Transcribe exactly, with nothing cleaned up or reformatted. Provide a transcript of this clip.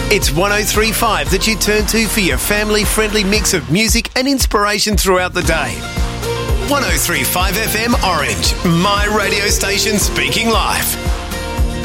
It's one oh three point five that you turn to for your family-friendly mix of music and inspiration throughout the day. one oh three point five F M Orange, my radio station speaking live.